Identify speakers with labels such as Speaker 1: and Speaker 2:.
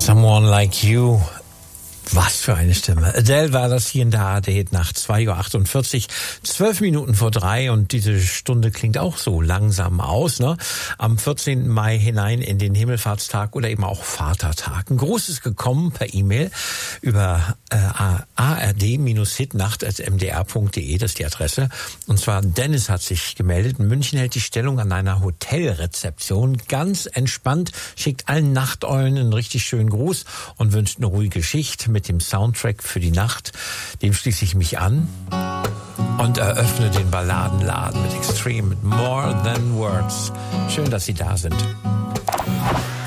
Speaker 1: Someone Like You. Was für eine Stimme. Adele war das hier in der ARD nach 2.48 Uhr, 12 Minuten vor 3 und diese Stunde klingt auch so langsam aus, ne? Am 14. Mai hinein in den Himmelfahrtstag oder eben auch Vatertag. Ein Großes gekommen per E-Mail über ard-hitnacht@mdr.de, das ist die Adresse. Und zwar Dennis hat sich gemeldet. München hält die Stellung an einer Hotelrezeption. Ganz entspannt, schickt allen Nachteulen einen richtig schönen Gruß und wünscht eine ruhige Schicht mit dem Soundtrack für die Nacht. Dem schließe ich mich an und eröffne den Balladenladen mit Extreme, mit More Than Words. Schön, dass Sie da sind.